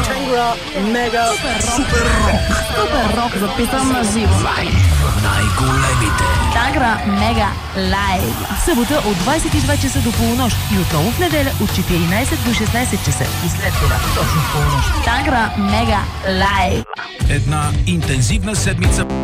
Тангра Мега Супер рок. Супер рок, записан на живо. Най-големите. Тангра Мега Лайв. В събота от 22 часа до полунощ и отново в неделя от 14 до 16 часа. И след това точно в полунощ. Тангра Мега Лайв. Една интензивна седмица